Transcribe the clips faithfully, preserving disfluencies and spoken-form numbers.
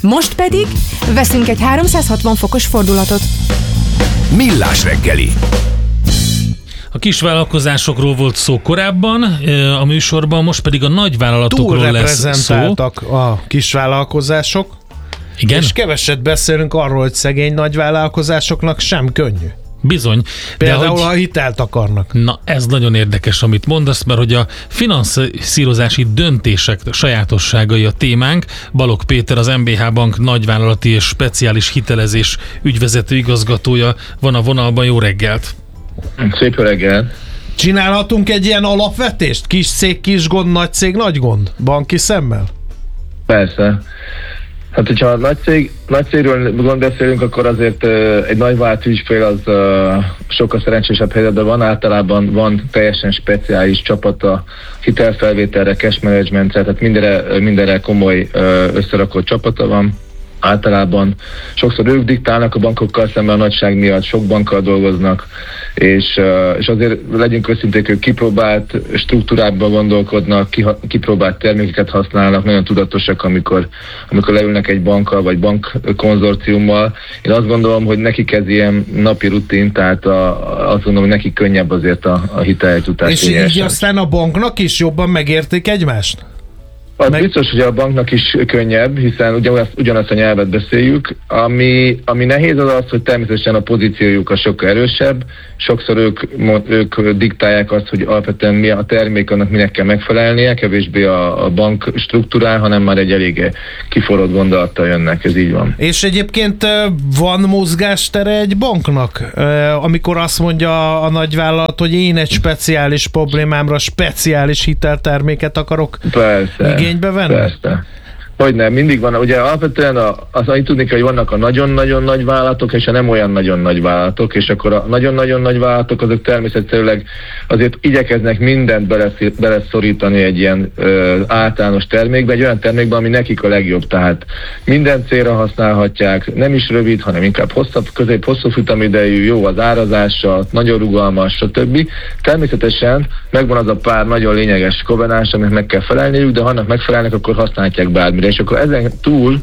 Most pedig veszünk egy háromszázhatvan fokos fordulatot. Millás reggeli. A kisvállalkozásokról volt szó korábban a műsorban, most pedig a nagyvállalatokról lesz szó. Túlreprezentáltak a kisvállalkozások. Igen? És keveset beszélünk arról, hogy szegény nagyvállalkozásoknak sem könnyű. Bizony. Például, hogy... ha hitelt akarnak. Na, ez nagyon érdekes, amit mondasz, mert hogy a finanszírozási döntések sajátosságai a témánk. Balogh Péter, az em bé há Bank nagyvállalati és speciális hitelezés ügyvezető igazgatója van a vonalban. Jó reggelt! Szép reggel! Csinálhatunk egy ilyen alapvetést? Kis cég, kis gond, nagy cég, nagy gond? Banki szemmel? Persze. Hát, hogyha a nagy, cég, nagy cégről gond beszélünk, akkor azért uh, egy nagyvállalat ügyfél az uh, sokkal szerencsésebb helyzetben van. Általában van teljesen speciális csapata, hitelfelvételre, cash managementre, tehát mindenre, mindenre komoly uh, összerakott csapata van. Általában sokszor ők diktálnak a bankokkal szemben a nagyság miatt, sok bankkal dolgoznak, és, és azért legyünk őszinték, ők kipróbált struktúrákban gondolkodnak, kipróbált termékeket használnak, nagyon tudatosak, amikor, amikor leülnek egy bankkal vagy bankkonzorciummal. Én azt gondolom, hogy nekik ez ilyen napi rutin, tehát a, azt gondolom, hogy nekik könnyebb azért a, a hiteljutás. És így aztán a banknak is jobban megérték egymást? Az Meg... biztos, hogy a banknak is könnyebb, hiszen ugyanazt, ugyanazt a nyelvet beszéljük. Ami, ami nehéz az az, hogy természetesen a pozíciójuk a sokkal erősebb. Sokszor ők, ők diktálják azt, hogy alapvetően mi a termék, annak minek kell megfelelnie, kevésbé a, a bank struktúrál, hanem már egy elég kiforrott gondolattal jönnek, ez így van. És egyébként van mozgástere egy banknak, amikor azt mondja a nagyvállalat, hogy én egy speciális problémámra speciális hitelterméket akarok Persze. igénybe venni? Persze. Hogy nem, mindig van. Ugye alapvetően a, az, amit tudni kell, hogy vannak a nagyon-nagyon nagy vállalatok, és a nem olyan nagyon nagy vállalatok, és akkor a nagyon-nagyon nagy vállalatok azok természetesen azért igyekeznek mindent belesz, beleszorítani egy ilyen ö, általános termékbe, egy olyan termékbe, ami nekik a legjobb, tehát minden célra használhatják, nem is rövid, hanem inkább hosszabb, közép-hosszú futamidejű, jó az árazással, nagyon rugalmas, stb. Természetesen megvan az a pár nagyon lényeges kovenás, amit meg kell felelniük, de ha annak megfelelnek, akkor használhatják bármire. És akkor ezen túl,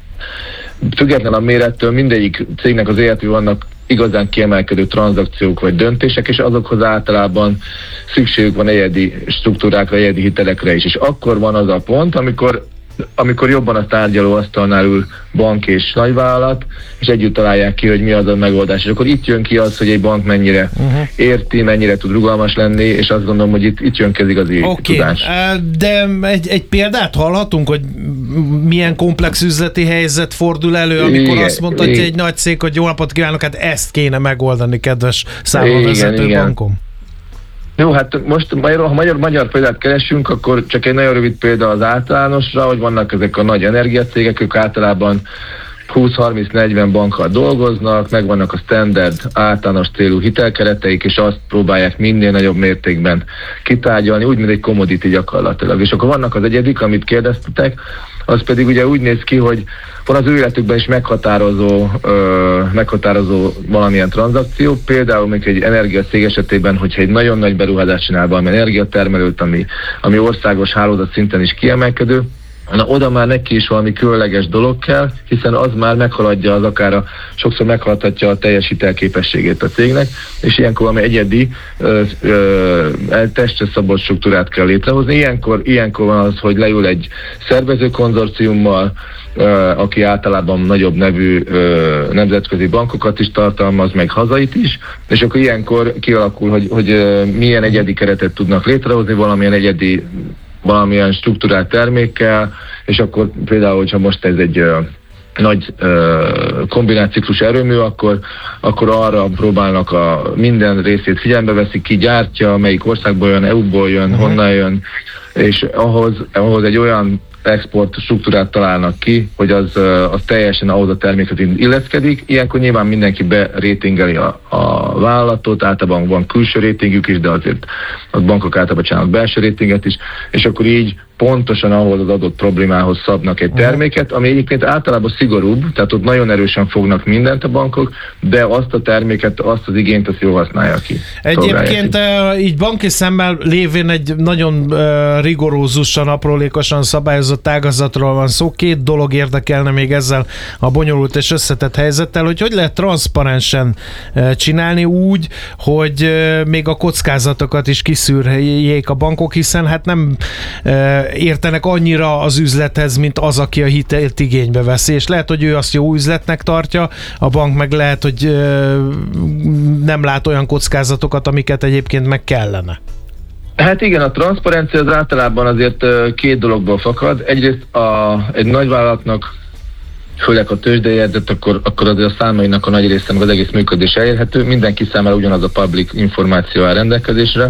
független a mérettől, mindegyik cégnek az életében vannak igazán kiemelkedő tranzakciók vagy döntések, és azokhoz általában szükségük van egyedi struktúrákra, egyedi hitelekre is. És akkor van az a pont, amikor amikor jobban a tárgyalóasztalnál ül bank és nagyvállalat, és együtt találják ki, hogy mi az a megoldás. És akkor itt jön ki az, hogy egy bank mennyire uh-huh. érti, mennyire tud rugalmas lenni, és azt gondolom, hogy itt, itt jön ki az igazi okay. tudás. De egy, egy példát hallhatunk, hogy milyen komplex üzleti helyzet fordul elő, amikor igen, azt mondhatja egy nagy cég, hogy jó napot kívánok, hát ezt kéne megoldani, kedves számlavezető bankom. Jó, hát most ha magyar, magyar példát keresünk, akkor csak egy nagyon rövid példa az általánosra, hogy vannak ezek a nagy energiacégek, ők általában húsz-harminc-negyven bankkal dolgoznak, megvannak a standard általános célú hitelkereteik, és azt próbálják minél nagyobb mértékben kitárgyalni, úgy, mint egy commodity gyakorlatilag. És akkor vannak az egyedik, amit kérdeztetek, az pedig ugye úgy néz ki, hogy van az ő életükben is meghatározó, ö, meghatározó valamilyen tranzakció, például még egy energiacég esetében, hogyha egy nagyon nagy beruházást csinál valami energiatermelőt, ami, ami országos hálózat szinten is kiemelkedő, na oda már neki is valami különleges dolog kell, hiszen az már meghaladja az akár a, sokszor meghaladhatja a teljes hitelképességét a cégnek, és ilyenkor valami egyedi ö, ö, testre szabott struktúrát kell létrehozni. Ilyenkor, ilyenkor van az, hogy leül egy szervező konzorciummal, ö, aki általában nagyobb nevű ö, nemzetközi bankokat is tartalmaz, meg hazait is, és akkor ilyenkor kialakul, hogy, hogy ö, milyen egyedi keretet tudnak létrehozni, valamilyen egyedi valamilyen struktúrált termékkel, és akkor például, hogyha most ez egy ö, nagy ö, kombinált ciklus erőmű, akkor, akkor arra próbálnak a minden részét figyelembe veszik, ki gyártja, melyik országból jön, é u-ból jön, uh-huh. honnan jön, és ahhoz, ahhoz egy olyan export struktúrát találnak ki, hogy az, az teljesen ahhoz a terméket illeszkedik. Ilyenkor nyilván mindenki berétingeli a, a a vállalatot, általában van külső rétingük is, de azért a bankok általában csinálnak belső rétinget is, és akkor így pontosan ahhoz az adott problémához szabnak egy terméket, ami egyébként általában szigorúbb, tehát ott nagyon erősen fognak mindent a bankok, de azt a terméket, azt az igényt, azt jól használja ki. Egyébként ki. Így banki szemmel lévén egy nagyon rigorózusan, aprólékosan szabályozott ágazatról van szó. Két dolog érdekelne még ezzel a bonyolult és összetett helyzettel, hogy hogy lehet transzparensen csinálni úgy, hogy még a kockázatokat is kiszűrjék a bankok, hiszen hát nem értenek annyira az üzlethez, mint az, aki a hitelt igénybe veszi, és lehet, hogy ő azt jó üzletnek tartja, a bank meg lehet, hogy nem lát olyan kockázatokat, amiket egyébként meg kellene. Hát igen, a transzparencia az általában azért két dologból fakad. Egyrészt a, egy nagyvállalatnak, főleg a tőzsdejegyzett, akkor, akkor azért a számainak a nagy része, meg az egész működés elérhető, mindenki számára ugyanaz a public információ áll rendelkezésre,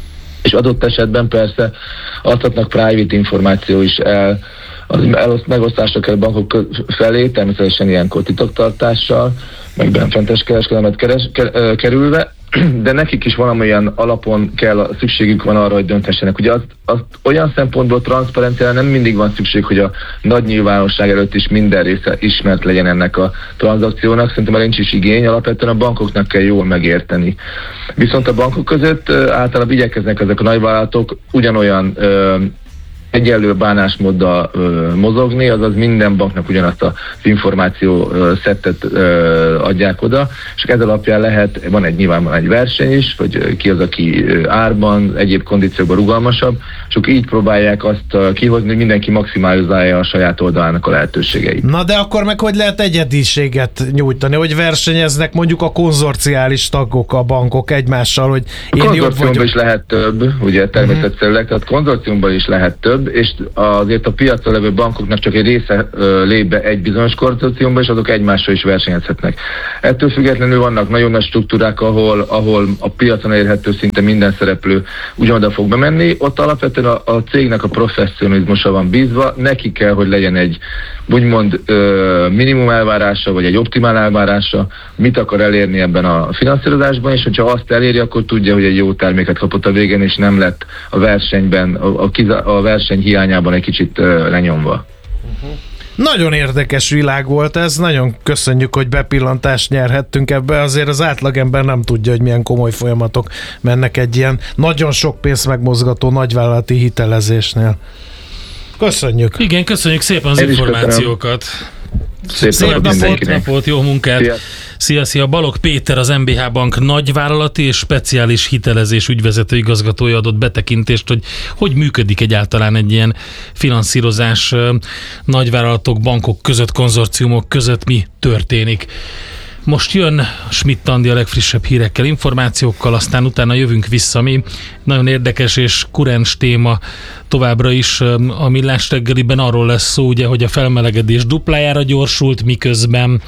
és adott esetben persze adhatnak private információ is el, az megosztásra kell bankok felé, természetesen ilyenkor titoktartással, meg benfentes kereskedelmet keres, kerülve, de nekik is valamilyen alapon kell, szükségük van arra, hogy dönthessenek. Ugye azt, azt olyan szempontból transzparenciára nem mindig van szükség, hogy a nagy nyilvánosság előtt is minden része ismert legyen ennek a tranzakciónak. Szerintem már nincs is igény, alapvetően a bankoknak kell jól megérteni. Viszont a bankok között általában igyekeznek ezek a nagyvállalatok ugyanolyan ö, egyenlő bánásmóddal ö, mozogni, azaz minden banknak ugyanazt az információ ö, szettet ö, adják oda, és ez alapján lehet, van egy nyilván egy verseny is, hogy ki az, aki árban, egyéb kondíciókban rugalmasabb, csak így próbálják azt kihozni, hogy mindenki maximalizálja a saját oldalának a lehetőségeit. Na de akkor meg hogy lehet egyediséget nyújtani, hogy versenyeznek mondjuk a konzorciális tagok, a bankok egymással, hogy én jobb vagyok. Konzorciumban is lehet több, ugye természetszerűleg, tehát konzorciumban is lehet több, és azért a piacon levő bankoknak csak egy része lép be egy bizonyos konzorciumba, és azok egymással is versenyezhetnek. Ettől függetlenül vannak nagyon nagy struktúrák, ahol, ahol a piacon elérhető szinte minden szereplő ugyanoda fog bemenni. Ott alapvetően a, a cégnek a professzionalizmusa van bízva, neki kell, hogy legyen egy úgymond minimum elvárása, vagy egy optimál elvárása, mit akar elérni ebben a finanszírozásban, és hogyha azt eléri, akkor tudja, hogy egy jó terméket kapott a végén, és nem lett a versenyben, a, a, kiza, a verseny hiányában egy kicsit lenyomva. Uh-huh. Nagyon érdekes világ volt ez, nagyon köszönjük, hogy bepillantást nyerhettünk ebbe, azért az átlagember nem tudja, hogy milyen komoly folyamatok mennek egy ilyen nagyon sok pénzt megmozgató nagyvállalati hitelezésnél. Köszönjük! Igen, köszönjük szépen az Én információkat! Szép, Szép napot, napot, napot, jó munkát! Szia. Szia, szia! Balogh Péter, az em bé há Bank nagyvállalati és speciális hitelezés ügyvezető igazgatója adott betekintést, hogy hogy működik egyáltalán egy ilyen finanszírozás nagyvállalatok, bankok között, konzorciumok között, mi történik. Most jön Schmidt Andi a legfrissebb hírekkel, információkkal, aztán utána jövünk vissza. Mi nagyon érdekes és kurens téma továbbra is a Millás reggeliben, arról lesz szó, ugye, hogy a felmelegedés duplájára gyorsult, miközben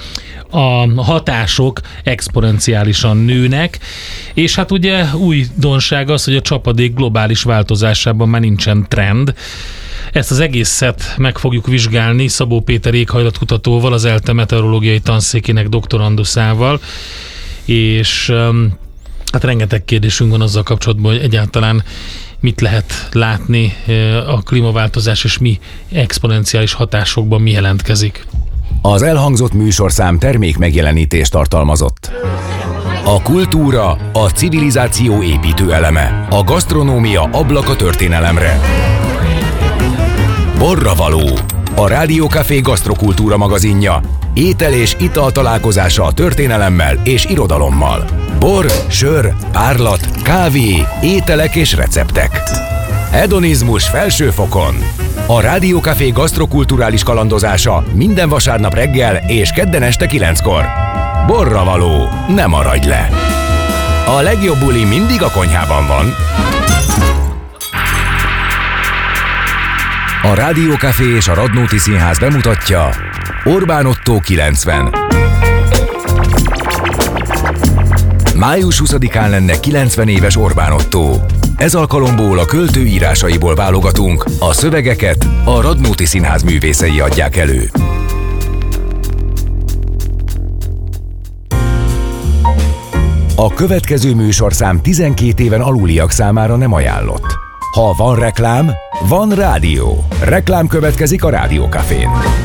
a hatások exponenciálisan nőnek, és hát ugye újdonság az, hogy a csapadék globális változásában már nincsen trend. Ezt az egészet meg fogjuk vizsgálni Szabó Péter éghajlatkutatóval, az ELTE meteorológiai tanszékének doktoranduszával, és hát rengeteg kérdésünk van azzal kapcsolatban, hogy egyáltalán mit lehet látni a klímaváltozás, és mi exponenciális hatásokban mi jelentkezik. Az elhangzott műsorszám termék megjelenítést tartalmazott. A kultúra, a civilizáció építő eleme, a gasztronómia ablaka történelemre. Borravaló, a Rádió Café gasztrokultúra magazinja, étel és ital találkozása a történelemmel és irodalommal. Bor, sör, árlat, kávé, ételek és receptek. Hedonizmus felső fokon. A Rádió Café gasztrokulturális kalandozása minden vasárnap reggel és kedden este kilenckor. Borravaló, ne maradj le! A legjobb buli mindig a konyhában van. A Rádió Café és a Radnóti Színház bemutatja Orbán Ottó kilencven. május huszadikán lenne kilencven éves Orbán Ottó. Ez alkalomból a költő írásaiból válogatunk, a szövegeket a Radnóti Színház művészei adják elő. A következő műsorszám tizenkét éven aluliak számára nem ajánlott. Ha van reklám, van rádió. Reklám következik a Rádiókafén.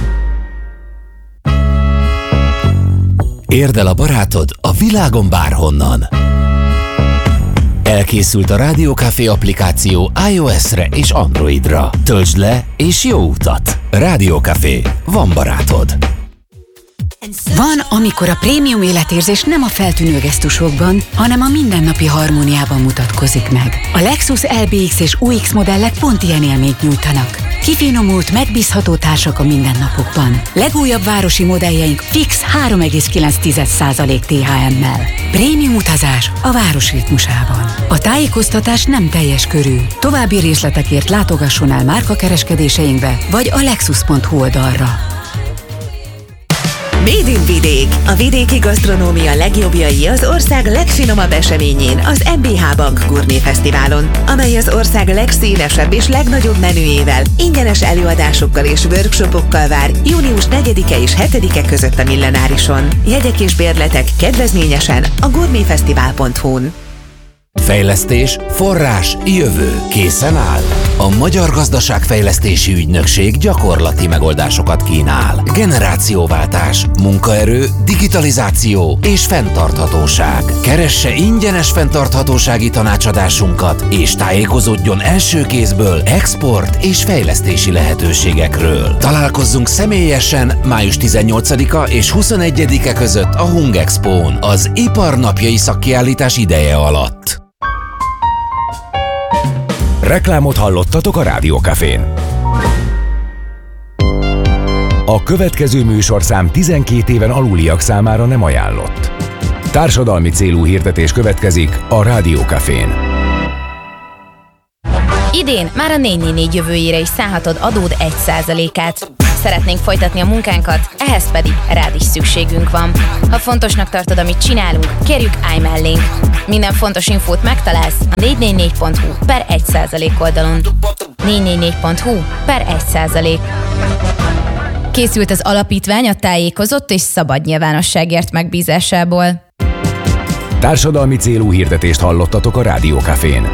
Érd el a barátod a világon bárhonnan. Elkészült a Rádiókafé applikáció iOS-re és Androidra. Töltsd le és jó utat! Rádiókafé. Van barátod. Van, amikor a prémium életérzés nem a feltűnő gesztusokban, hanem a mindennapi harmóniában mutatkozik meg. A Lexus el bé iksz és u iksz modellek pont ilyen élményt nyújtanak. Kifinomult, megbízható társak a mindennapokban. Legújabb városi modelljeink fix három egész kilenc százalék té há emmel. Prémium utazás a város ritmusában. A tájékoztatás nem teljes körű. További részletekért látogasson el márkakereskedéseinkbe, vagy a lexus pont hu oldalra. Made in Vidék. A vidéki gasztronómia legjobbjai az ország legfinomabb eseményén, az em bé há Bank Gourmet Fesztiválon, amely az ország legszínesebb és legnagyobb menüjével, ingyenes előadásokkal és workshopokkal vár június negyedike és hetedike között a Millenárison. Jegyek és bérletek kedvezményesen a gourmetfesztivál pont hu-n. Fejlesztés, forrás, jövő. Készen áll? A Magyar Gazdaságfejlesztési Ügynökség gyakorlati megoldásokat kínál. Generációváltás, munkaerő, digitalizáció és fenntarthatóság. Keresse ingyenes fenntarthatósági tanácsadásunkat, és tájékozódjon első kézből export és fejlesztési lehetőségekről. Találkozzunk személyesen május tizennyolcadika és huszonegyedike között a Hungexpón, az Iparnapjai szakkiállítás ideje alatt. Reklámot hallottatok a Rádiókafén. A következő műsorszám tizenkét éven aluliak számára nem ajánlott. Társadalmi célú hirdetés következik a Rádiókafén. Idén már a négy négy négy jövőjére is szállhatod adód egy százalékát. Szeretnénk folytatni a munkánkat, ehhez pedig rád is szükségünk van. Ha fontosnak tartod, amit csinálunk, kérjük, állj mellénk. Minden fontos infót megtalálsz a négy négy négy pont hu per egy százalék oldalon. négy négy négy pont hu per egy százalék. Készült az alapítvány a tájékozott és szabad nyilvánosságért megbízásából. Társadalmi célú hirdetést hallottatok a Rádiókafén.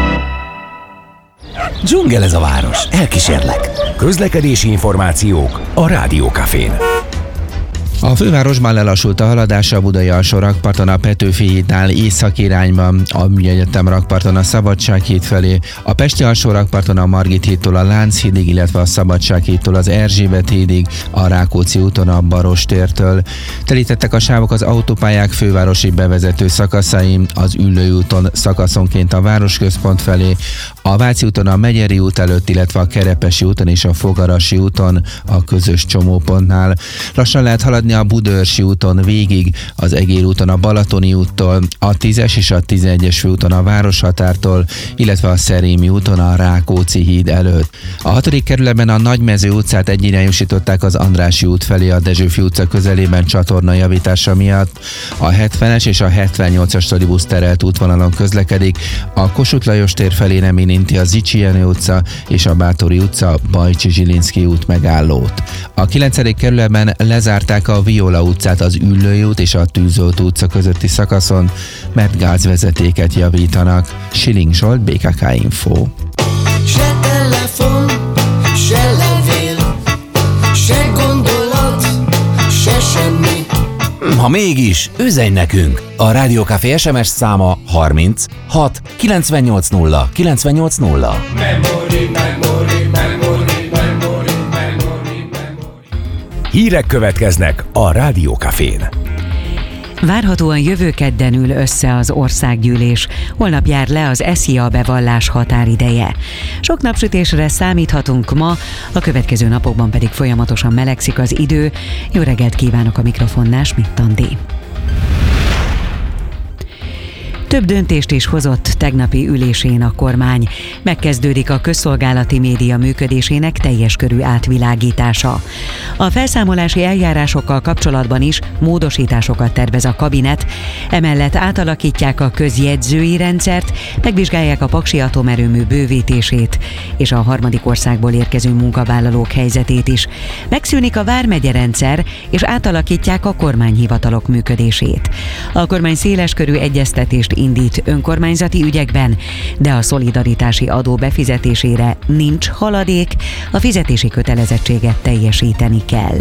Dzsungel ez a város, elkísérlek. Közlekedési információk a Rádiókafén. A fővárosban lelassult a haladás a Budai alsó rakparton a Petőfi hídnál észak irányban, a Műegyetem rakparton a Szabadság híd felé, a Pesti alsó rakparton a Margit hídtól a Lánchídig, illetve a Szabadság hídtól az Erzsébet hídig, a Rákóczi úton a Barostértől. Telítettek a sávok az autópályák fővárosi bevezető szakaszain, az Üllői úton szakaszonként a Városközpont felé, a Váci úton a Megyeri út előtt, illetve a Kerepesi úton és a Fogarasi úton a közös csomópontnál. Lassan lehet haladni a Budaörsi úton végig, az Egér úton a Balatoni úttól, a tízes és a tizenegyes főúton a Városhatártól, illetve a Szerémi úton a Rákóczi híd előtt. A hatodik kerületben a Nagymező utcát egyirányosították az Andrássy út felé a Dezsőfi utca közelében csatorna javítása miatt. A hetvenes és a hetvennyolcas busz terelt útvonalon közlekedik, a Kossuth Lajos tér felé nem érinti a Zichy Jenő utca és a Báthori utca Bajcsi Zsilinszky út megállót. A kilencedik kerületben lezárták a Viola utcát az Üllői út és a Tűzolt utca közötti szakaszon, mert gázvezetéket javítanak. Siling Zsolt, bé ká ká Info. Se telefon, se levél, se gondolat, se semmi. Ha mégis, üzenj nekünk! A Rádiókafé es em es száma harminc hat kilencvennyolc nulla kilencvennyolc nulla. Memory, memory, memory, memory, memory, memory. Hírek következnek a Rádiókafén. Várhatóan jövő kedden ül össze az országgyűlés. Holnap jár le az es zé i á bevallás határideje. Sok napsütésre számíthatunk ma, a következő napokban pedig folyamatosan melegszik az idő. Jó reggelt kívánok, a mikrofonnál Schmidt Andi. Több döntést is hozott tegnapi ülésén a kormány. Megkezdődik a közszolgálati média működésének teljes körű átvilágítása. A felszámolási eljárásokkal kapcsolatban is módosításokat tervez a kabinet, emellett átalakítják a közjegyzői rendszert, megvizsgálják a paksi atomerőmű bővítését és a harmadik országból érkező munkavállalók helyzetét is. Megszűnik a vármegye rendszer, és átalakítják a kormányhivatalok működését. A kormány széleskörű egyeztetést indít önkormányzati ügyekben, de a szolidaritási adó befizetésére nincs haladék, a fizetési kötelezettséget teljesíteni kell.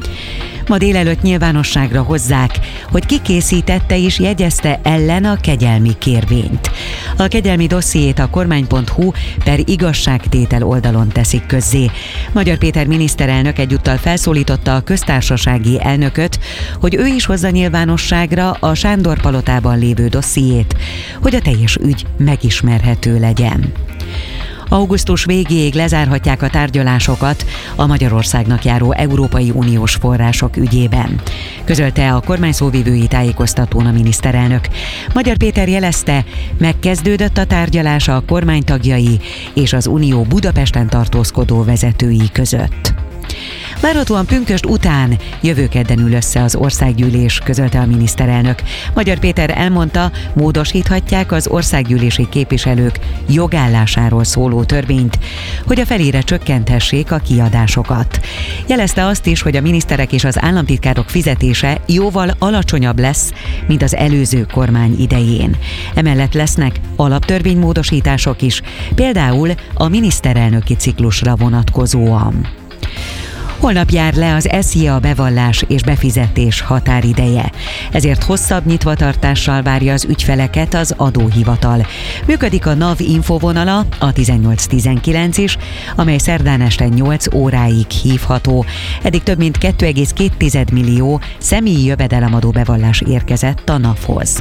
Ma délelőtt nyilvánosságra hozzák, hogy ki készítette és jegyezte ellen a kegyelmi kérvényt. A kegyelmi dossziét a kormány pont hu per igazságtétel oldalon teszik közzé. Magyar Péter miniszterelnök egyúttal felszólította a köztársasági elnököt, hogy ő is hozza nyilvánosságra a Sándor palotában lévő dossziét, hogy a teljes ügy megismerhető legyen. Augusztus végéig lezárhatják a tárgyalásokat a Magyarországnak járó Európai Uniós források ügyében, közölte a kormány szóvivői tájékoztatón a miniszterelnök. Magyar Péter jelezte, megkezdődött a tárgyalás a kormány tagjai és az Unió Budapesten tartózkodó vezetői között. Várhatóan pünkösd után jövő kedden ül össze az országgyűlés, közölte a miniszterelnök. Magyar Péter elmondta, módosíthatják az országgyűlési képviselők jogállásáról szóló törvényt, hogy a felére csökkenthessék a kiadásokat. Jelezte azt is, hogy a miniszterek és az államtitkárok fizetése jóval alacsonyabb lesz, mint az előző kormány idején. Emellett lesznek alaptörvénymódosítások is, például a miniszterelnöki ciklusra vonatkozóan. Holnap jár le az es zé i á bevallás és befizetés határideje. Ezért hosszabb nyitvatartással várja az ügyfeleket az adóhivatal. Működik a NAV infovonala, a tizennyolc tizenkilenc is, amely szerdán este nyolc óráig hívható. Eddig több mint két egész két millió személyi jövedelemadó bevallás érkezett a NAV-hoz.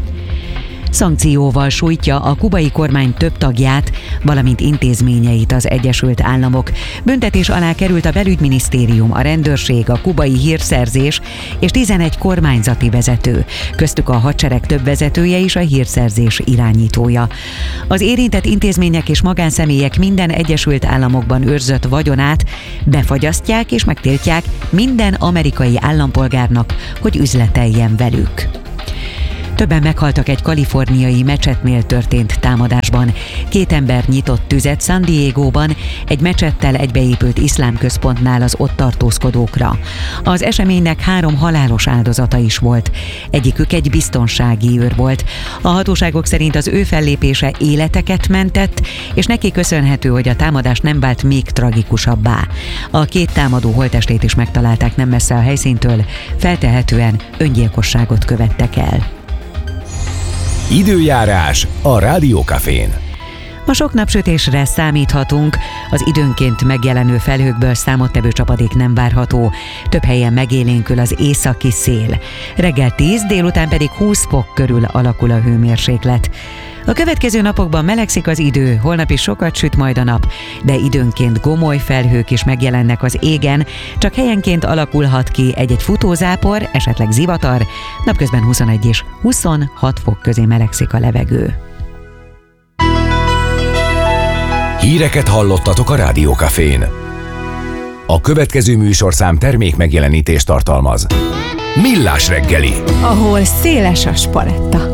Szankcióval sújtja a kubai kormány több tagját, valamint intézményeit az Egyesült Államok. Büntetés alá került a belügyminisztérium, a rendőrség, a kubai hírszerzés és tizenegy kormányzati vezető. Köztük a hadsereg több vezetője és a hírszerzés irányítója. Az érintett intézmények és magánszemélyek minden Egyesült Államokban őrzött vagyonát befagyasztják és megtiltják minden amerikai állampolgárnak, hogy üzleteljen velük. Többen meghaltak egy kaliforniai mecsetnél történt támadásban. Két ember nyitott tüzet San Diegóban, egy mecsettel egybeépült iszlám központnál az ott tartózkodókra. Az eseménynek három halálos áldozata is volt. Egyikük egy biztonsági őr volt. A hatóságok szerint az ő fellépése életeket mentett, és neki köszönhető, hogy a támadás nem vált még tragikusabbá. A két támadó holttestét is megtalálták nem messze a helyszíntől, feltehetően öngyilkosságot követtek el. Időjárás a Rádió Cafén. Ma sok napsütésre számíthatunk, az időnként megjelenő felhőkből számottevő csapadék nem várható, több helyen megélénkül az északi szél. Reggel tíz, délután pedig húsz fok körül alakul a hőmérséklet. A következő napokban melegszik az idő, holnap is sokat süt majd a nap, de időnként gomoly felhők is megjelennek az égen, csak helyenként alakulhat ki egy-egy futózápor, esetleg zivatar, napközben huszonegy és huszonhat fok közé melegszik a levegő. Híreket hallottatok a Rádió Cafén. A következő műsorszám termék megjelenítést tartalmaz. Millás reggeli, ahol széles a spaletta.